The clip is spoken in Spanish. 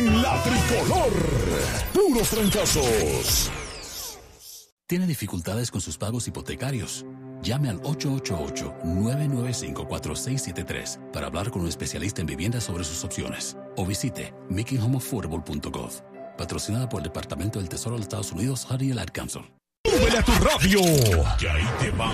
en la tricolor. Puros trancazos. ¿Tiene dificultades con sus pagos hipotecarios? Llame al 888-995-4673 para hablar con un especialista en vivienda sobre sus opciones. O visite makinghomeaffordable.gov. Patrocinada por el Departamento del Tesoro de los Estados Unidos, Honey y el Ad Council. ¡Súbele a tu radio! Que ahí te va